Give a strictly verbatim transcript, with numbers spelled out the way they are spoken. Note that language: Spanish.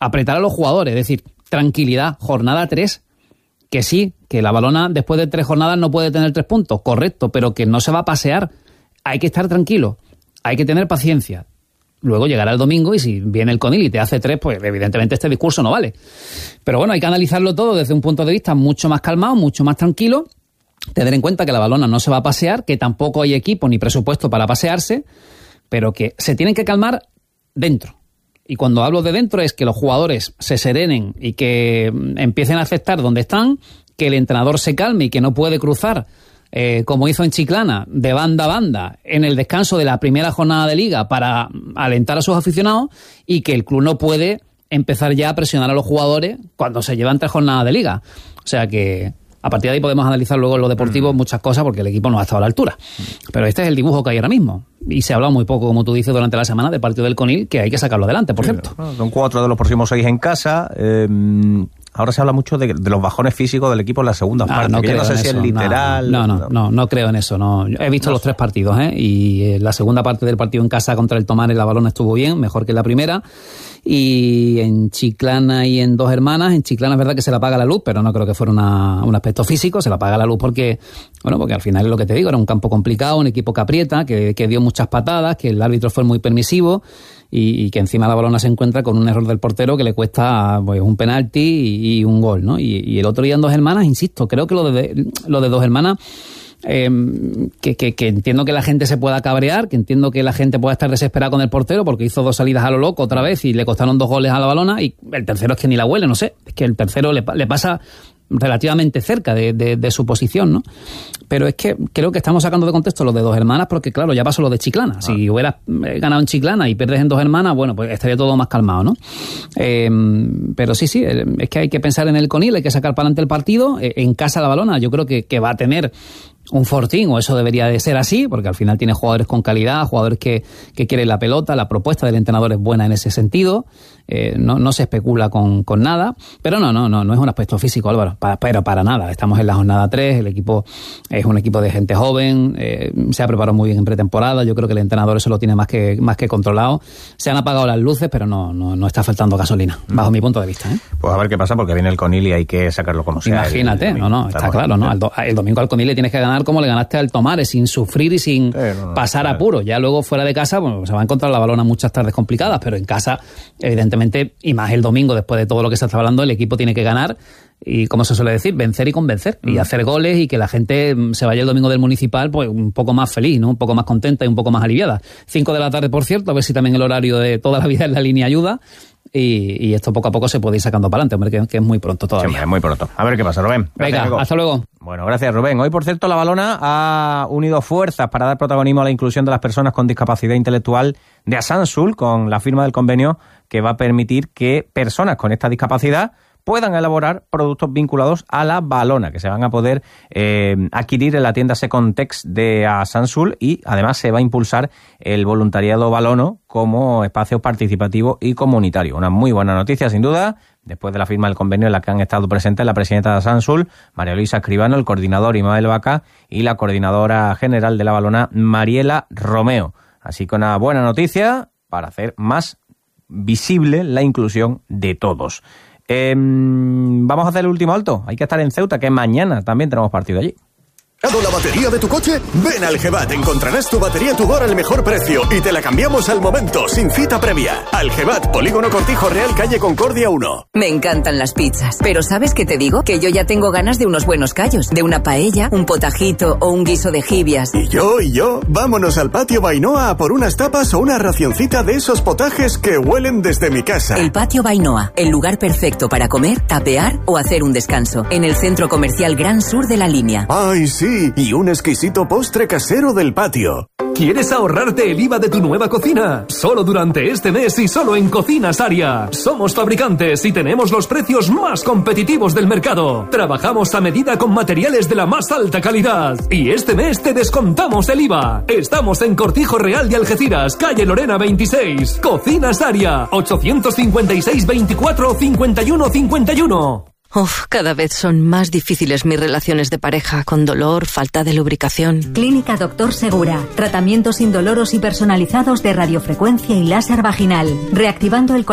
apretar a los jugadores, es decir, tranquilidad, jornada tres, que sí, que la Valona después de tres jornadas no puede tener tres puntos, correcto, pero que no se va a pasear, hay que estar tranquilo, hay que tener paciencia. Luego llegará el domingo y si viene el Conil y te hace tres, pues evidentemente este discurso no vale. Pero bueno, hay que analizarlo todo desde un punto de vista mucho más calmado, mucho más tranquilo, tener en cuenta que la Valona no se va a pasear, que tampoco hay equipo ni presupuesto para pasearse, pero que se tienen que calmar dentro. Y cuando hablo de dentro es que los jugadores se serenen y que empiecen a aceptar dónde están, que el entrenador se calme y que no puede cruzar, eh, como hizo en Chiclana, de banda a banda, en el descanso de la primera jornada de Liga para alentar a sus aficionados, y que el club no puede empezar ya a presionar a los jugadores cuando se llevan tres jornadas de Liga. O sea que a partir de ahí podemos analizar luego en lo deportivo mm. muchas cosas, porque el equipo no ha estado a la altura. Pero este es el dibujo que hay ahora mismo. Y se ha hablado muy poco, como tú dices, durante la semana del partido del Conil, que hay que sacarlo adelante, por sí, cierto. Son cuatro de los próximos seis en casa. Eh, ahora se habla mucho de, de los bajones físicos del equipo en la segunda ah, parte. No, que creo yo no sé en si eso, es literal. No no, no, no, no creo en eso. No. He visto no los sé. tres partidos, ¿eh? Y eh, la segunda parte del partido en casa contra el Tomar en la Valona estuvo bien, mejor que la primera. Y en Chiclana y en Dos Hermanas, en Chiclana es verdad que se le apaga la luz, pero no creo que fuera una, un aspecto físico, se le apaga la luz porque, bueno, porque al final es lo que te digo, era un campo complicado, un equipo que aprieta, que, que dio muchas patadas, que el árbitro fue muy permisivo y, y que encima la Valona se encuentra con un error del portero que le cuesta pues un penalti y, y un gol, ¿no? Y, y el otro día en Dos Hermanas, insisto, creo que lo de, lo de Dos Hermanas, Eh, que, que, que entiendo que la gente se pueda cabrear, que entiendo que la gente pueda estar desesperada con el portero porque hizo dos salidas a lo loco otra vez y le costaron dos goles a la Valona, y el tercero es que ni la huele, no sé, es que el tercero le, le pasa relativamente cerca de, de, de su posición, ¿no? Pero es que creo que estamos sacando de contexto lo de Dos Hermanas porque, claro, ya pasó lo de Chiclana. Ah. Si hubieras ganado en Chiclana y pierdes en Dos Hermanas, bueno, pues estaría todo más calmado, ¿no? Eh, pero sí, sí, es que hay que pensar en el Conil, hay que sacar para adelante el partido. En casa la Valona yo creo que, que va a tener un fortín, o eso debería de ser así, porque al final tiene jugadores con calidad, jugadores que, que quieren la pelota, la propuesta del entrenador es buena en ese sentido, eh, no, no se especula con, con nada, pero no, no, no, no es un aspecto físico, Álvaro, para, pero para nada, estamos en la jornada tres, el equipo es un equipo de gente joven, eh, se ha preparado muy bien en pretemporada, yo creo que el entrenador eso lo tiene más que, más que controlado, se han apagado las luces, pero no, no, no está faltando gasolina, bajo mm. mi punto de vista, ¿eh? Pues a ver qué pasa, porque viene el Conil y hay que sacarlo como sea. Imagínate, el, el no, no, está claro, ¿no? El, do, el domingo al Conil le tienes que ganar como le ganaste al Tomares, sin sufrir y sin sí, no, no, pasar claro. apuro. Ya luego fuera de casa, bueno, se va a encontrar la Valona muchas tardes complicadas, pero en casa, evidentemente, y más el domingo, después de todo lo que se está hablando, el equipo tiene que ganar y, como se suele decir, vencer y convencer, mm. y hacer goles y que la gente se vaya el domingo del Municipal pues un poco más feliz, ¿no? Un poco más contenta y un poco más aliviada. Cinco de la tarde, por cierto, a ver si también el horario de toda la vida en la línea ayuda. Y, y esto poco a poco se puede ir sacando para adelante, hombre, que, que es muy pronto todavía. Sí, muy pronto. A ver qué pasa, Rubén. Gracias, Venga, amigo. Hasta luego. Bueno, gracias, Rubén. Hoy, por cierto, la Valona ha unido fuerzas para dar protagonismo a la inclusión de las personas con discapacidad intelectual de Asansul, con la firma del convenio que va a permitir que personas con esta discapacidad puedan elaborar productos vinculados a la Valona, que se van a poder eh, adquirir en la tienda Secondtext de Asansul, y además se va a impulsar el voluntariado valono como espacio participativo y comunitario. Una muy buena noticia, sin duda, después de la firma del convenio en la que han estado presentes la presidenta de Asansul, María Luisa Escribano, el coordinador Ismael Vaca y la coordinadora general de la Valona, Mariela Romeo. Así que una buena noticia para hacer más visible la inclusión de todos. Eh, vamos a hacer el último alto. Hay que estar en Ceuta, que mañana también tenemos partido allí. ¿La batería de tu coche? Ven al Algebat, encontrarás tu batería Tugor al mejor precio y te la cambiamos al momento, sin cita previa. Algebat, Polígono Cortijo Real, calle Concordia uno. Me encantan las pizzas, pero ¿sabes qué te digo? Que yo ya tengo ganas de unos buenos callos, de una paella, un potajito o un guiso de jibias. Y yo, y yo, vámonos al Patio Bainoa a por unas tapas o una racioncita de esos potajes que huelen desde mi casa. El Patio Bainoa, el lugar perfecto para comer, tapear o hacer un descanso, en el centro comercial Gran Sur de la Línea. ¡Ay, sí! Y un exquisito postre casero del patio. ¿Quieres ahorrarte el I V A de tu nueva cocina? Solo durante este mes y solo en Cocinas Aria. Somos fabricantes y tenemos los precios más competitivos del mercado. Trabajamos a medida con materiales de la más alta calidad. Y este mes te descontamos el I V A. Estamos en Cortijo Real de Algeciras, calle Lorena veintiséis. Cocinas Aria, ochocientos cincuenta y seis veinticuatro cincuenta y uno cincuenta y uno. Uf, cada vez son más difíciles mis relaciones de pareja, con dolor, falta de lubricación. Clínica Doctor Segura. Tratamientos indoloros y personalizados de radiofrecuencia y láser vaginal. Reactivando el